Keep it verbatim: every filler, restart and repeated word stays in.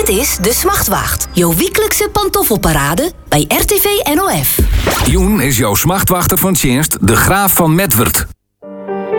Dit is De Smachtwacht, jouw wekelijkse pantoffelparade bij R T V N O F. Joen is jouw smachtwachter van Tjinst, de Graaf van Medwerd.